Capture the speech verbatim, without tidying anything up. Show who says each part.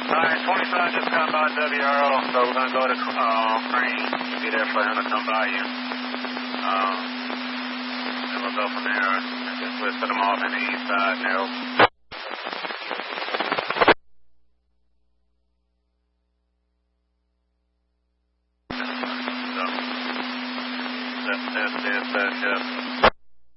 Speaker 1: Alright, twenty-five just got by W R O, so we're going to go to uh, Crane. Be there for him to come by you. Um, and we'll go from there. I guess we'll put them off in the east side now. So, that's, that's, that's, that's, that's.